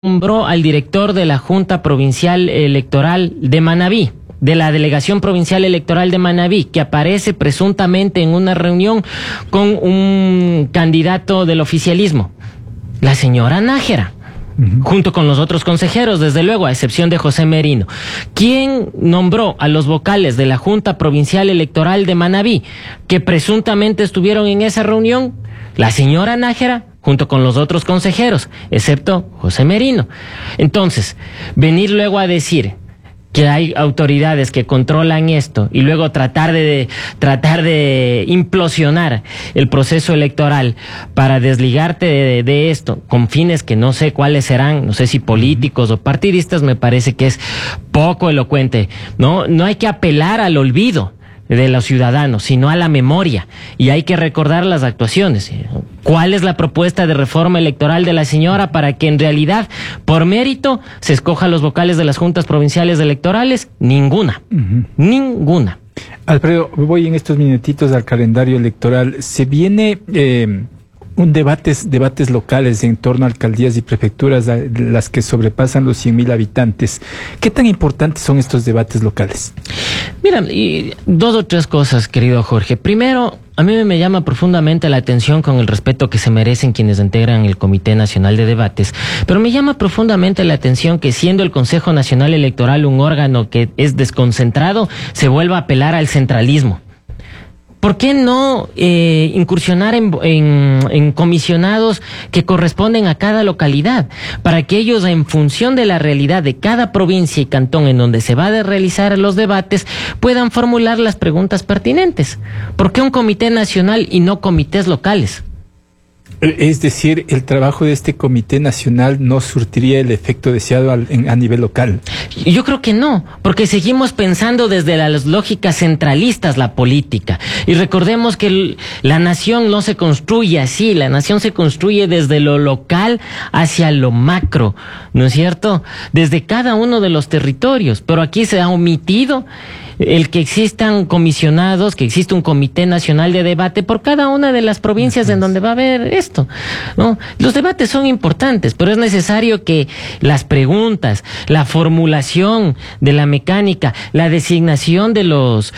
nombró al director de la Junta Provincial Electoral de Manabí, de la Delegación Provincial Electoral de Manabí, que aparece presuntamente en una reunión con un candidato del oficialismo, la señora Nájera, junto con los otros consejeros, desde luego, a excepción de José Merino. ¿Quién nombró a los vocales de la Junta Provincial Electoral de Manabí, que presuntamente estuvieron en esa reunión? La señora Nájera, junto con los otros consejeros, excepto José Merino. Entonces, venir luego a decir que hay autoridades que controlan esto y luego tratar de implosionar el proceso electoral para desligarte de esto con fines que no sé cuáles serán, no sé si políticos o partidistas, me parece que es poco elocuente. No hay que apelar al olvido de los ciudadanos, sino a la memoria, y hay que recordar las actuaciones. ¿Cuál es la propuesta de reforma electoral de la señora para que en realidad, por mérito, se escoja los vocales de las juntas provinciales electorales? Ninguna. Ninguna. Alfredo, voy en estos minutitos al calendario electoral. Se viene debates locales en torno a alcaldías y prefecturas, las que sobrepasan los 100.000 habitantes. ¿Qué tan importantes son estos debates locales? Mira, dos o tres cosas, querido Jorge. Primero, a mí me llama profundamente la atención, con el respeto que se merecen quienes integran el Comité Nacional de Debates, pero me llama profundamente la atención que, siendo el Consejo Nacional Electoral un órgano que es desconcentrado, se vuelva a apelar al centralismo. ¿Por qué no incursionar en comisionados que corresponden a cada localidad, para que ellos, en función de la realidad de cada provincia y cantón en donde se va a realizar los debates, puedan formular las preguntas pertinentes? ¿Por qué un comité nacional y no comités locales? Es decir, el trabajo de este Comité Nacional no surtiría el efecto deseado a nivel local. Yo creo que no, porque seguimos pensando desde las lógicas centralistas la política. Y recordemos que la nación no se construye así, la nación se construye desde lo local hacia lo macro, ¿no es cierto? Desde cada uno de los territorios. Pero aquí se ha omitido el que existan comisionados, que existe un Comité Nacional de Debate por cada una de las provincias en donde va a haber esto, ¿no? Los debates son importantes, pero es necesario que las preguntas, la formulación de la mecánica, la designación de los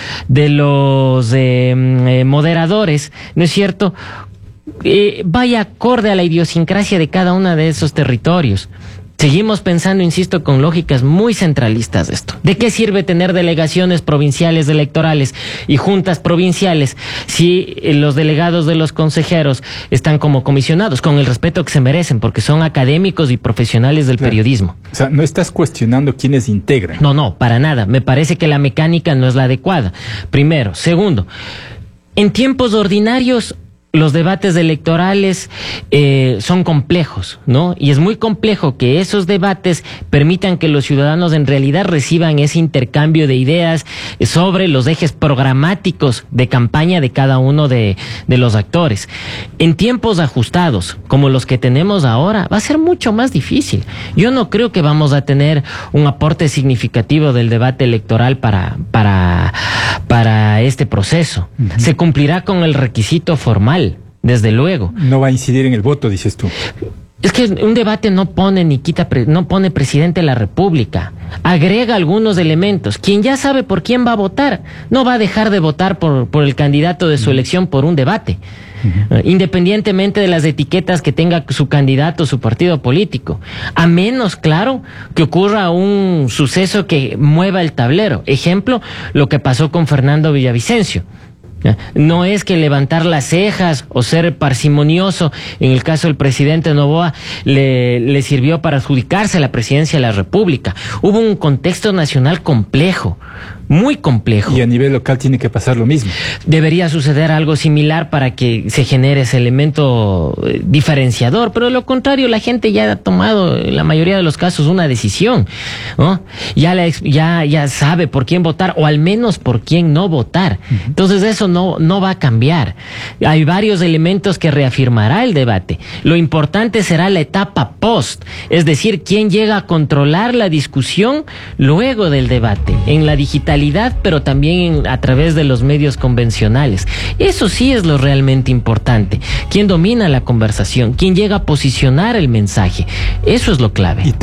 moderadores, ¿no es cierto?, vaya acorde a la idiosincrasia de cada uno de esos territorios. Seguimos pensando, insisto, con lógicas muy centralistas de esto. ¿De qué sirve tener delegaciones provinciales electorales y juntas provinciales si los delegados de los consejeros están como comisionados, con el respeto que se merecen, porque son académicos y profesionales del periodismo? O sea, no estás cuestionando quiénes integran. No, para nada. Me parece que la mecánica no es la adecuada. Primero. Segundo, en tiempos ordinarios los debates electorales son complejos, ¿no? Y es muy complejo que esos debates permitan que los ciudadanos en realidad reciban ese intercambio de ideas sobre los ejes programáticos de campaña de cada uno de los actores. En tiempos ajustados, como los que tenemos ahora, va a ser mucho más difícil. Yo no creo que vamos a tener un aporte significativo del debate electoral para este proceso. Se cumplirá con el requisito formal, desde luego. No va a incidir en el voto, dices tú. Es que un debate no pone no pone presidente de la República. Agrega algunos elementos. Quien ya sabe por quién va a votar, no va a dejar de votar por el candidato de su elección por un debate. Independientemente de las etiquetas que tenga su candidato, su partido político. A menos, claro, que ocurra un suceso que mueva el tablero. Ejemplo, lo que pasó con Fernando Villavicencio. No es que levantar las cejas o ser parsimonioso en el caso del presidente Noboa le sirvió para adjudicarse la presidencia de la República. Hubo un contexto nacional complejo, muy complejo. Y a nivel local tiene que pasar lo mismo. Debería suceder algo similar para que se genere ese elemento diferenciador, pero de lo contrario, la gente ya ha tomado, en la mayoría de los casos, una decisión, ¿no? Ya sabe por quién votar, o al menos por quién no votar. Entonces eso no va a cambiar. Hay varios elementos que reafirmará el debate. Lo importante será la etapa post, es decir, quién llega a controlar la discusión luego del debate, en la digitalización virtualidad, pero también a través de los medios convencionales. Eso sí es lo realmente importante. ¿Quién domina la conversación? ¿Quién llega a posicionar el mensaje? Eso es lo clave.